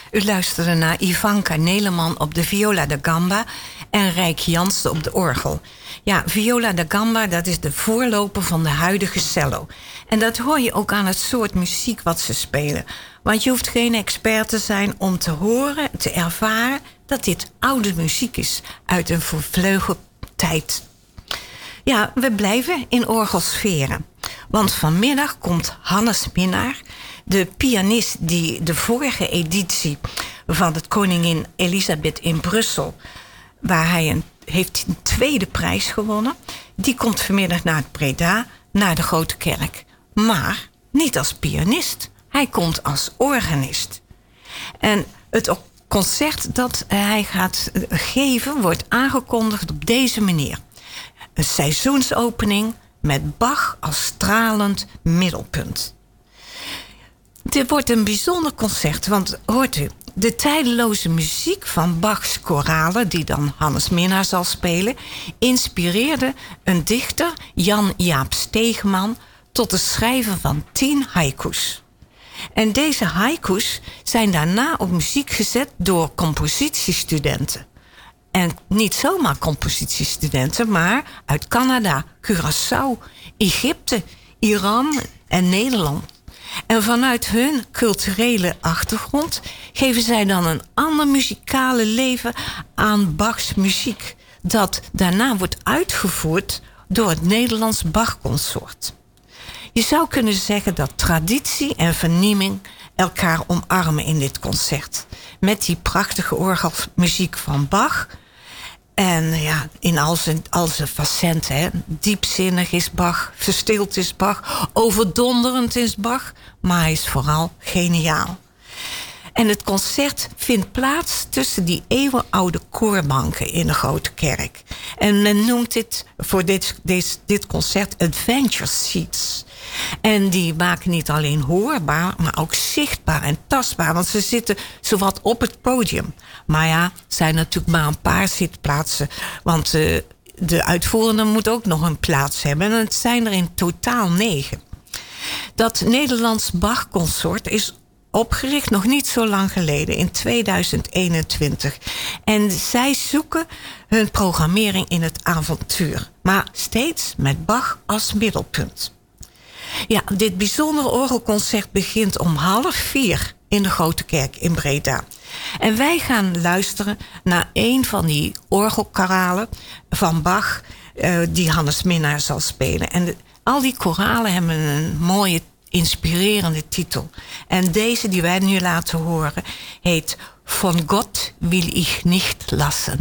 U luisterde naar Ivanka Neleman op de viola da gamba en Rijk Jansen op de orgel. Ja, viola da gamba, dat is de voorloper van de huidige cello. En dat hoor je ook aan het soort muziek wat ze spelen. Want je hoeft geen expert te zijn om te horen, te ervaren dat dit oude muziek is uit een vervleugelde tijd. Ja, we blijven in orgelsferen. Want vanmiddag komt Hannes Minnaar, de pianist die de vorige editie van het Koningin Elisabeth in Brussel, waar hij heeft een tweede prijs gewonnen, die komt vanmiddag naar het Breda, naar de Grote Kerk. Maar niet als pianist. Hij komt als organist. En het concert dat hij gaat geven wordt aangekondigd op deze manier. Een seizoensopening met Bach als stralend middelpunt. Dit wordt een bijzonder concert, want hoort u, de tijdeloze muziek van Bachs koralen, die dan Hannes Minnaar zal spelen, inspireerde een dichter, Jan-Jaap Stegeman, tot het schrijven van 10 haikus. En deze haikus zijn daarna op muziek gezet door compositiestudenten. En niet zomaar compositiestudenten, maar uit Canada, Curaçao, Egypte, Iran en Nederland. En vanuit hun culturele achtergrond geven zij dan een ander muzikale leven aan Bachs muziek, dat daarna wordt uitgevoerd door het Nederlands Bach-consort. Je zou kunnen zeggen dat traditie en vernieuwing elkaar omarmen in dit concert. Met die prachtige orgelmuziek van Bach. En ja, in al zijn facetten. Hè. Diepzinnig is Bach, verstild is Bach, overdonderend is Bach. Maar hij is vooral geniaal. En het concert vindt plaats tussen die eeuwenoude koorbanken in de Grote Kerk. En men noemt dit voor dit concert Adventure Seats. En die maken niet alleen hoorbaar, maar ook zichtbaar en tastbaar. Want ze zitten zowat op het podium. Maar ja, zijn natuurlijk maar een paar zitplaatsen. Want de uitvoerende moet ook nog een plaats hebben. En het zijn er in totaal 9. Dat Nederlands Bach-consort is opgericht nog niet zo lang geleden, in 2021. En zij zoeken hun programmering in het avontuur. Maar steeds met Bach als middelpunt. Ja, dit bijzondere orgelconcert begint om 3:30 in de Grote Kerk in Breda. En wij gaan luisteren naar een van die orgelkoralen van Bach, die Hannes Minnaar zal spelen. En al die koralen hebben een mooie, inspirerende titel. En deze die wij nu laten horen heet Von Gott will ich nicht lassen.